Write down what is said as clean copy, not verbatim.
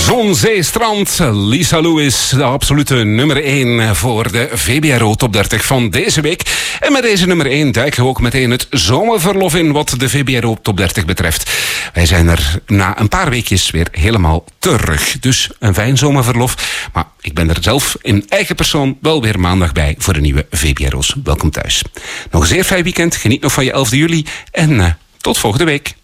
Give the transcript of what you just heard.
Zon, zee, strand. Lisa Lewis, de absolute nummer 1 voor de VBRO Top 30 van deze week. En met deze nummer 1 duiken we ook meteen het zomerverlof in wat de VBRO Top 30 betreft. Wij zijn er na een paar weekjes weer helemaal terug. Dus een fijn zomerverlof. Maar ik ben er zelf in eigen persoon wel weer maandag bij voor de nieuwe VBRO's. Welkom thuis. Nog een zeer fijn weekend. Geniet nog van je 11 juli. En tot volgende week.